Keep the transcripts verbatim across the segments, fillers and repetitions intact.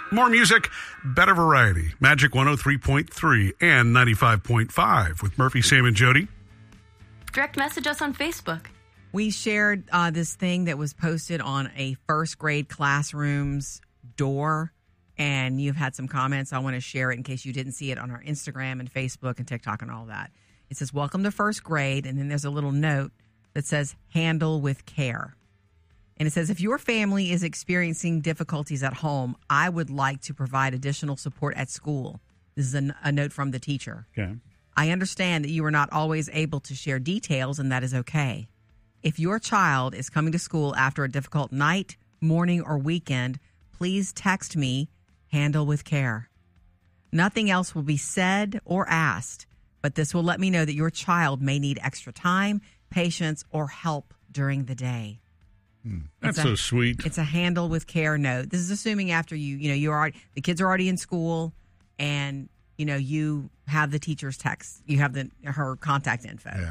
More music, better variety. Magic one oh three point three and ninety-five point five with Murphy, Sam, and Jody. Direct message us on Facebook. We shared uh, this thing that was posted on a first grade classroom's door, and you've had some comments. I want to share it in case you didn't see it on our Instagram and Facebook and TikTok and all that. It says, welcome to first grade, and then there's a little note that says, handle with care. And it says, if your family is experiencing difficulties at home, I would like to provide additional support at school. This is a, a note from the teacher. Okay. I understand that you are not always able to share details, and that is okay. If your child is coming to school after a difficult night, morning, or weekend, please text me, handle with care. Nothing else will be said or asked, but this will let me know that your child may need extra time, patience, or help during the day. Hmm. That's a, so sweet. It's a handle with care note. This is assuming after you, you know, you're already, the kids are already in school, and you know you have the teacher's text, you have the her contact info. Yeah.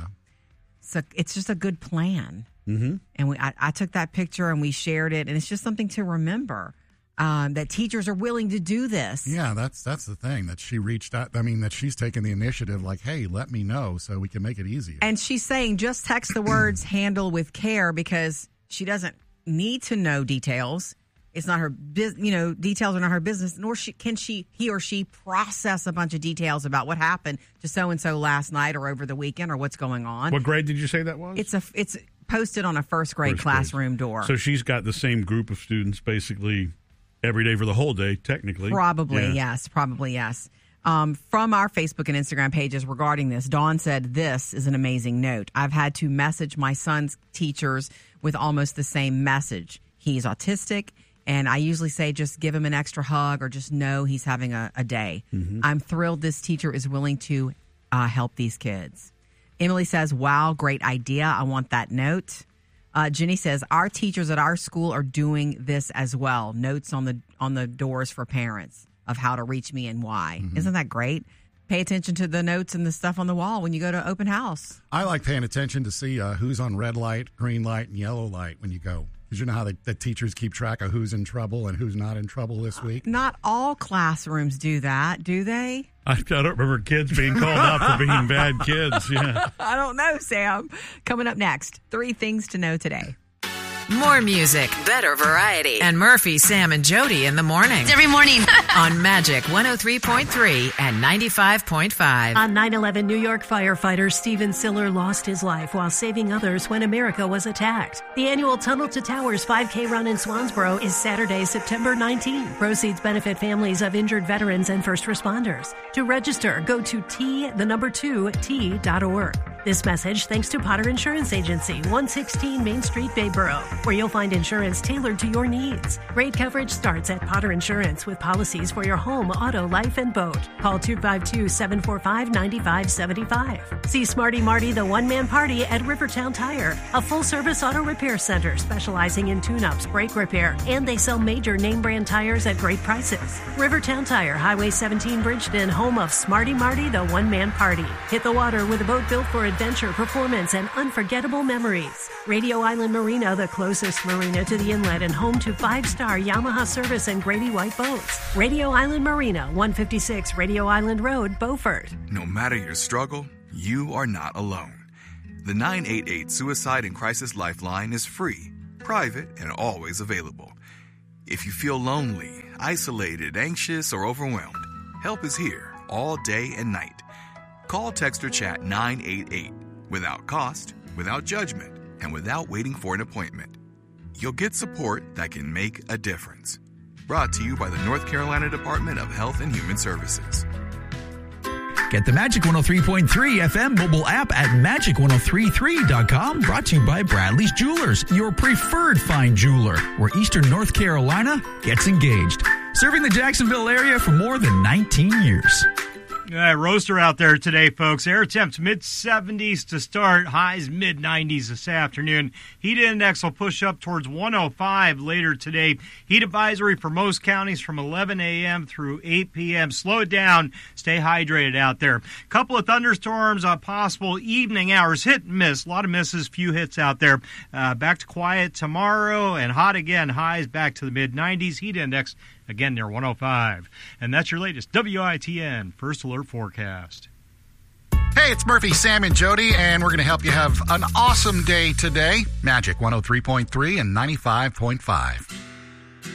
So it's just a good plan. Mm-hmm. And we, I, I took that picture and we shared it, and it's just something to remember um, that teachers are willing to do this. Yeah, that's that's the thing, that she reached out. I mean, that she's taken the initiative, like, hey, let me know so we can make it easier. And she's saying just text the words handle with care, because she doesn't need to know details. It's not her business, you know, details are not her business, nor she, can she, he or she process a bunch of details about what happened to so-and-so last night or over the weekend or what's going on. What grade did you say that was? It's a, it's posted on a first grade First classroom grade. door. So she's got the same group of students basically every day for the whole day, technically. Probably, yeah. yes. Probably, yes. Um, from our Facebook and Instagram pages regarding this, Dawn said, this is an amazing note. I've had to message my son's teachers with almost the same message. He's autistic, and I usually say just give him an extra hug or just know he's having a, a day. Mm-hmm. I'm thrilled this teacher is willing to uh, help these kids. Emily says, wow, great idea. I want that note. Uh, Jenny says, our teachers at our school are doing this as well. Notes on the on the doors for parents of how to reach me and why. Mm-hmm. Isn't that great? Pay attention to the notes and the stuff on the wall when you go to open house. I like paying attention to see uh, who's on red light, green light, and yellow light when you go. Because you know how the, the teachers keep track of who's in trouble and who's not in trouble this week? Not all classrooms do that, do they? I, I don't remember kids being called out for being bad kids. Yeah. I don't know, Sam. Coming up next, three things to know today. More music, better variety, and Murphy, Sam, and Jody in the morning. It's every morning. On Magic one oh three point three and ninety-five point five. On nine eleven, New York firefighter Stephen Siller lost his life while saving others when America was attacked. The annual Tunnel to Towers five K run in Swansboro is Saturday, September nineteenth. Proceeds benefit families of injured veterans and first responders. To register, go to T, the number two, T dot org. This message thanks to Potter Insurance Agency, one sixteen Main Street, Bayboro, where you'll find insurance tailored to your needs. Great coverage starts at Potter Insurance with policies for your home, auto, life, and boat. Call two five two, seven four five, nine five seven five. See Smarty Marty, the one-man party at Rivertown Tire, a full-service auto repair center specializing in tune-ups, brake repair, and they sell major name-brand tires at great prices. Rivertown Tire, Highway seventeen, Bridgeton, home of Smarty Marty, the one-man party. Hit the water with a boat built for adventure, performance, and unforgettable memories. Radio Island Marina, the closest marina to the inlet and home to five-star Yamaha service and Grady White boats. Radio Island Marina, one fifty-six Radio Island Road, Beaufort. No matter your struggle, you are not alone. The nine eight eight Suicide and Crisis Lifeline is free, private, and always available. If you feel lonely, isolated, anxious, or overwhelmed, help is here all day and night. Call, text, or chat nine eight eight without cost, without judgment, and without waiting for an appointment. You'll get support that can make a difference. Brought to you by the North Carolina Department of Health and Human Services. Get the Magic one oh three point three F M mobile app at magic ten thirty-three dot com. Brought to you by Bradley's Jewelers, your preferred fine jeweler, where Eastern North Carolina gets engaged. Serving the Jacksonville area for more than nineteen years. Uh, roaster out there today, folks. Air temps mid seventies to start, highs mid nineties this afternoon. Heat index will push up towards one oh five later today. Heat advisory for most counties from eleven a.m. through eight p.m. Slow it down. Stay hydrated out there. Couple of thunderstorms uh, possible evening hours. Hit and miss. A lot of misses, few hits out there. Uh, back to quiet tomorrow and hot again. Highs back to the mid nineties. Heat index again near one oh five. And that's your latest W I T N First Alert forecast. Hey, it's Murphy, Sam, and Jody, and we're going to help you have an awesome day today. Magic one oh three point three and ninety-five point five.